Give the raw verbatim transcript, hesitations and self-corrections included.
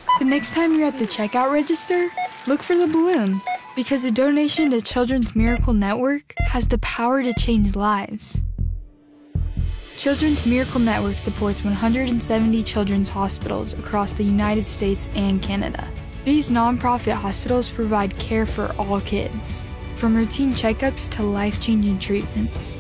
The next time you're at the checkout register, look for the balloon, because a donation to Children's Miracle Network has the power to change lives. Children's Miracle Network supports one hundred seventy children's hospitals across the United States and Canada. These nonprofit hospitals provide care for all kids, from routine checkups to life-changing treatments.